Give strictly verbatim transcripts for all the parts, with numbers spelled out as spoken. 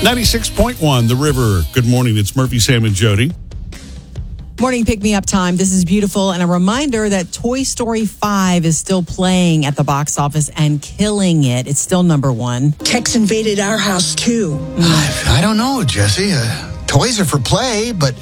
ninety-six point one, The River. Good morning. It's Murphy, Sam, and Jody. Morning pick-me-up time. This is beautiful. And a reminder that Toy Story five is still playing at the box office and killing it. It's still number one. Tech's invaded our house, too. I, I don't know, Jesse. Uh, toys are for play, but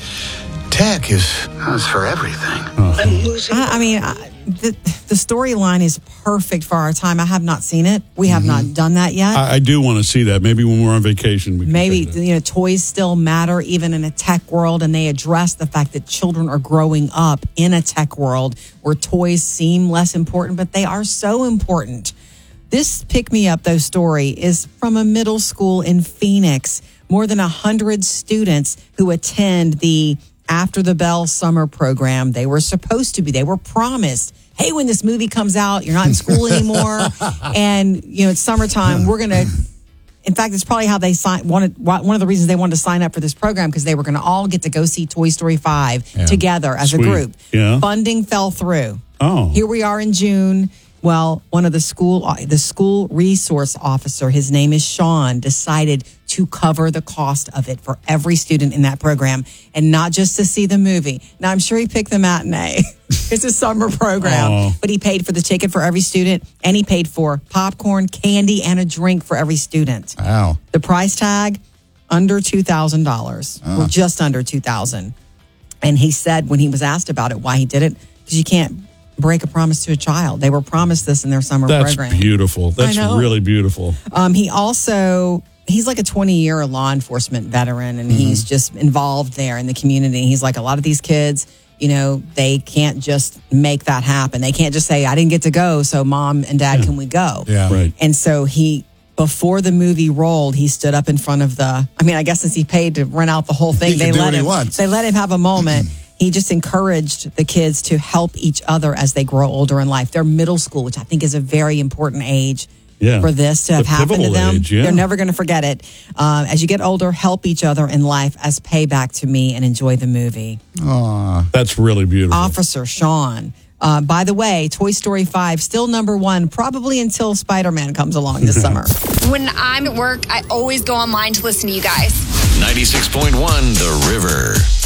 tech is, is for everything. I'm losing. I, I mean, I, the, the storyline is perfect for our time. I have not seen it. We have mm-hmm. not done that yet. I, I do want to see that. Maybe when we're on vacation. We can Maybe, you know, toys still matter even in a tech world, and they address the fact that children are growing up in a tech world where toys seem less important, but they are so important. This pick-me-up, though, story is from a middle school in Phoenix. More than one hundred students who attend the After the Bell summer program. They were supposed to be. They were promised, hey, when this movie comes out, you're not in school anymore. And, you know, it's summertime. We're going to, in fact, it's probably how they signed, wanted, one of the reasons they wanted to sign up for this program, because they were going to all get to go see Toy Story five yeah. together as Sweet. a group. Yeah. Funding fell through. Oh. Here we are in June. Well, one of the school, the school resource officer, his name is Sean, decided to cover the cost of it for every student in that program, and not just to see the movie. Now, I'm sure he picked the matinee. It's a summer program, oh. but he paid for the ticket for every student, and he paid for popcorn, candy, and a drink for every student. Wow. The price tag, under two thousand dollars, oh. or just under two thousand dollars. And he said when he was asked about it, why he did it, because you can't break a promise to a child. They were promised this in their summer That's program. That's beautiful. That's really beautiful. Um, he also, he's like a twenty-year law enforcement veteran, and mm-hmm. he's just involved there in the community. He's like, a lot of these kids, you know, they can't just make that happen. They can't just say, I didn't get to go, so mom and dad, yeah. can we go? Yeah. Right. And so he, before the movie rolled, he stood up in front of the, I mean, I guess since he paid to rent out the whole thing, he they can do let what he him, wants. they let him have a moment. He just encouraged the kids to help each other as they grow older in life. They're middle school, which I think is a very important age yeah. for this to have the happened to them. Age, yeah. They're never going to forget it. Um, as you get older, help each other in life as payback to me, and enjoy the movie. Aww. That's really beautiful. Officer Sean. Uh, by the way, Toy Story five, still number one, probably until Spider-Man comes along this summer. When I'm at work, I always go online to listen to you guys. ninety-six point one, The River.